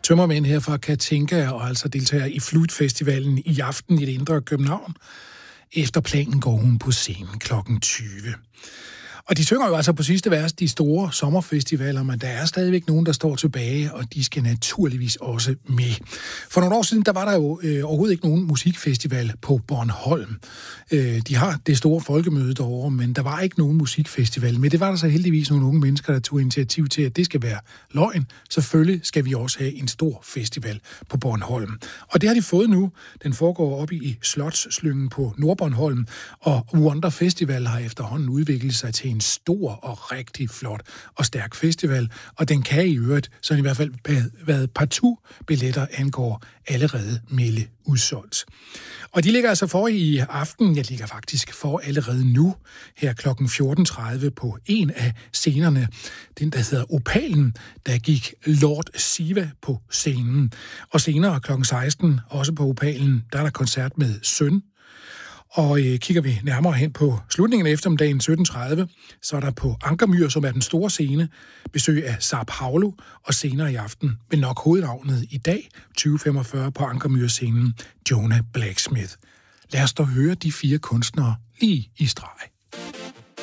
tømmermænd her fra Katinka og altså deltager i Flutfestivalen i aften i det indre København. Efter planen går hun på scenen kl. 20. Og de synger jo altså på sidste vers de store sommerfestivaler, men der er stadigvæk nogen, der står tilbage, og de skal naturligvis også med. For nogle år siden, der var der jo overhovedet ikke nogen musikfestival på Bornholm. De har det store folkemøde derovre, men der var ikke nogen musikfestival. Men det var der så heldigvis nogle unge mennesker, der tog initiativ til, at det skal være løgn. Selvfølgelig skal vi også have en stor festival på Bornholm. Og det har de fået nu. Den foregår oppe i Slotsslyngen på Nordbornholm, og Wonder Festival har efterhånden udviklet sig til en stor og rigtig flot og stærk festival, og den kan i øvrigt, så i hvert fald hvad partout billetter angår, allerede melde udsolgt. Og de ligger altså for i aften, jeg ligger faktisk for allerede nu, her kl. 14.30 på en af scenerne, den der hedder Opalen, der gik Lord Siva på scenen. Og senere kl. 16, også på Opalen, der er der koncert med Søn. Og kigger vi nærmere hen på slutningen af eftermiddagen 17.30, så er der på Ankermyr, som er den store scene, besøg af Sao Paulo, og senere i aften vil nok hovednavnet i dag, 20.45 på Ankermyr-scenen, Jonah Blacksmith. Lad os dog høre de 4 kunstnere lige i streg.